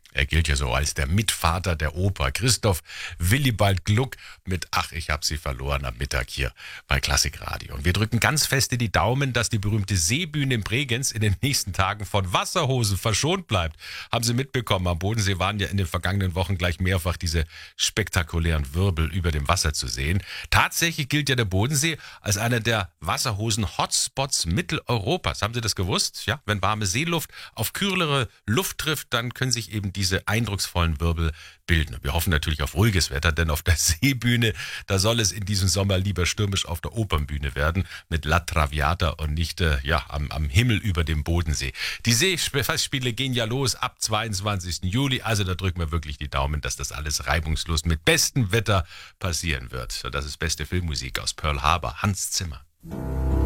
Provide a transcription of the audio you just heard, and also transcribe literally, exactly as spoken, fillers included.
Er gilt ja so als der Mitvater der Oper. Christoph Willibald Gluck mit Ach, ich hab sie verloren am Mittag hier bei Klassikradio. Und wir drücken ganz feste die Daumen, dass die berühmte Seebühne in Bregenz in den nächsten Tagen von Wasserhosen verschont bleibt. Haben Sie mitbekommen, am Bodensee waren ja in den vergangenen Wochen gleich mehrfach diese spektakulären Wirbel über dem Wasser zu sehen. Tatsächlich gilt ja der Bodensee als einer der Wasserhosen-Hotspots Mitteleuropas. Haben Sie das gewusst? Ja, wenn warme Seeluft auf kühlere Luft trifft, dann können sich eben diese eindrucksvollen Wirbel bilden. Wir hoffen natürlich auf ruhiges Wetter, denn auf der Seebühne, da soll es in diesem Sommer lieber stürmisch auf der Opernbühne werden, mit La Traviata und nicht äh, ja, am, am Himmel über dem Bodensee. Die Seefestspiele gehen ja los ab zweiundzwanzigsten Juli, also da drücken wir wirklich die Daumen, dass das alles reibungslos mit bestem Wetter passieren wird. Das ist beste Filmmusik aus Pearl Harbor, Hans Zimmer.